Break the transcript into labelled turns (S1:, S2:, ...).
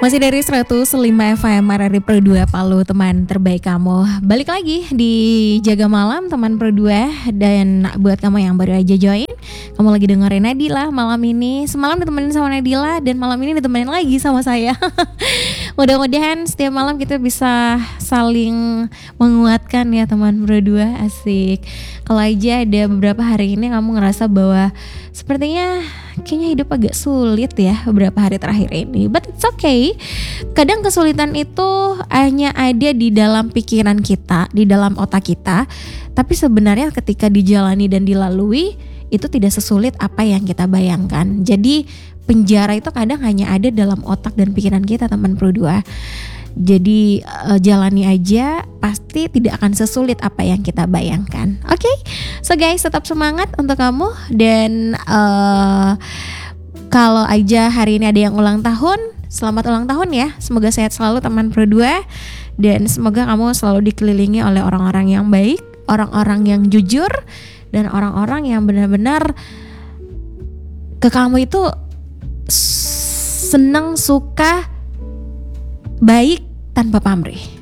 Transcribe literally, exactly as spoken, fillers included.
S1: Masih dari seratus lima F M R R I Pro dua Palu, teman terbaik kamu. Balik lagi di Jaga Malam teman Pro dua. Dan buat kamu yang baru aja join, kamu lagi dengerin Nadila malam ini. Semalam ditemenin sama Nadila dan malam ini ditemenin lagi sama saya. Mudah-mudahan setiap malam kita bisa saling menguatkan ya teman Pro dua. Asik. Kalau aja ada beberapa hari ini kamu ngerasa bahwa sepertinya kayaknya hidup agak sulit ya beberapa hari terakhir ini, but it's okay. Kadang kesulitan itu hanya ada di dalam pikiran kita, di dalam otak kita. Tapi sebenarnya ketika dijalani dan dilalui, itu tidak sesulit apa yang kita bayangkan. Jadi penjara itu kadang hanya ada dalam otak dan pikiran kita teman Pro dua. Jadi uh, jalani aja, pasti tidak akan sesulit apa yang kita bayangkan. Oke, okay? So guys, tetap semangat untuk kamu. Dan uh, kalau aja hari ini ada yang ulang tahun, selamat ulang tahun ya. Semoga sehat selalu teman Pro dua. Dan semoga kamu selalu dikelilingi oleh orang-orang yang baik, orang-orang yang jujur, dan orang-orang yang benar-benar ke kamu itu senang, suka, baik tanpa pamrih.